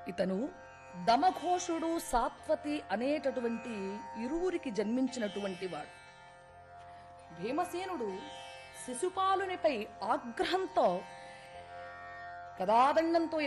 ఇతను దమఘోషుడు, సాత్వతి అనేటటువంటి ఇరువురికి జన్మించినటువంటి వాడు. భీమసేనుడు శిశుపాలునిపై ఆగ్రహంతో గదాదండంతో